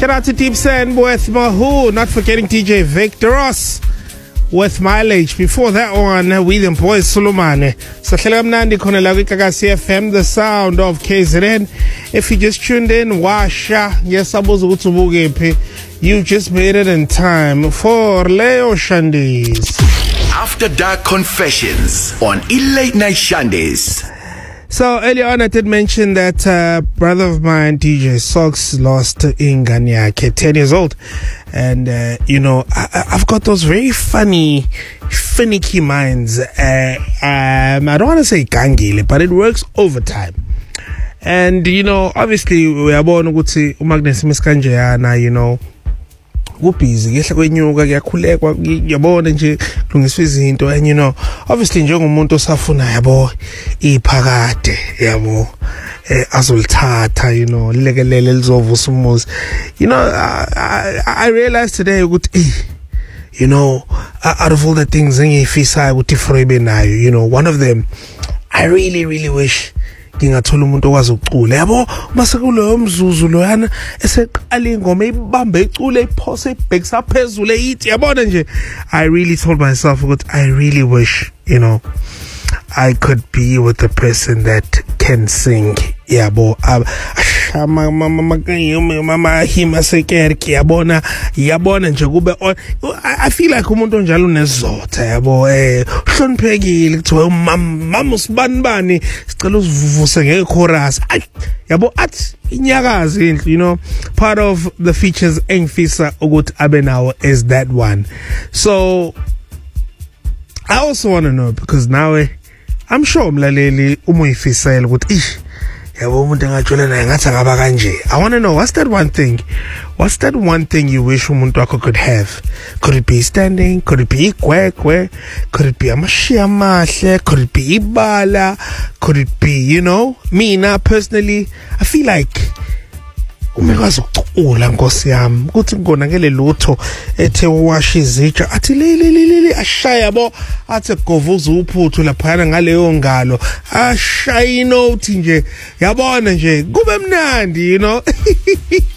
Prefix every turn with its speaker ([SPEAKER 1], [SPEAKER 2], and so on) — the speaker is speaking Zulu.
[SPEAKER 1] Shout out to Deep Sand with Mahu, not forgetting DJ Victoros with Mileage. Before that one, we them boys Sulumane. Sahlala mnandi khona la kwiKakasi FM, the sound of KZN. If you just tuned in, washa, yes, abuza ukuthi ubukephi. You just made it in time for Leo Shandies.
[SPEAKER 2] After Dark Confessions on Late Night Shandies.
[SPEAKER 1] So earlier on I did mention that brother of mine, DJ Socks, lost ingane yakhe, 10 years old. And you know, I've got those very funny, finicky minds. I don't want to say gangile, but it works overtime. And you know, obviously uyabona ukuthi uMagnus Miskanjeyana, you know, busy ngehla kwenyuka kuyakhulekwa yabona nje kulungiswa izinto. And you know, obviously njengomuntu osafuna yabo iphakade yabo azolithatha, you know, lekelele lizovusa umuzi. You know, I realized today ukuthi you know, out of all the things engifisa ukuthi Frebe nayo, you know, one of them I really wish ngingathola umuntu okwazi ukucula yabo mase kuloyo mzuzu loyana eseqala ingoma ibambe icule iphose ibhekisa phezulu eyithi yabona nje. I really told myself ukuthi I really wish, you know, I could be with the person that can sing yabo mama hima sekerki yabona nje kube I feel like umuntu onjalo unezotha yabo hloniphekile kuthiwa mama usibanibani sicela usivuse ngechorus yabo athi inyakazi indlu, you know. Part of the features engifisa ukuthi abe nawo is that one. So I also want to know, because now I'm sure umlaleli umuyifisela ukuthi yabo umuntu engajola naye ngathi ngaba kanje. I want to know, what's that one thing you wish umuntu wakho could have? Could it be standing? Could it be kwekwe? Could it be amashiya amahle? Could it be ibala? Could it be, you know, mina personally I feel like umekwazi ukucula nkosi yami ukuthi ngonakele lutho ethe washa izitsha athi lili ashaya yabo athi govuza uphuthu lapha ngaleyo ngalo ashaya inote nje yabona nje kube mnandi, you know.